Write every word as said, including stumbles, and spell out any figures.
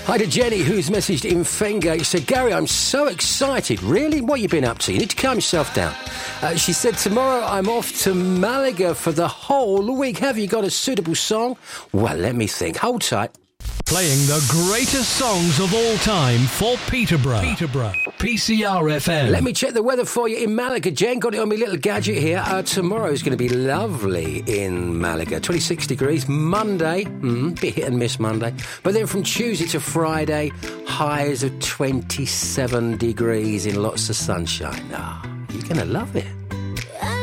Hi to Jenny, who's messaged in Fengate. She said, Gary, I'm so excited. Really? What you been up to? You need to calm yourself down. Uh, she said, tomorrow I'm off to Malaga for the whole week. Have you got a suitable song? Well, let me think. Hold tight. Playing the greatest songs of all time for Peterborough. Peterborough. P C R F M. Let me check the weather for you in Malaga. Jen, got it on my little gadget here. Uh, tomorrow is going to be lovely in Malaga. twenty-six degrees. Monday, mm, bit hit and miss Monday. But then from Tuesday to Friday, highs of twenty-seven degrees in lots of sunshine. Ah, you're going to love it.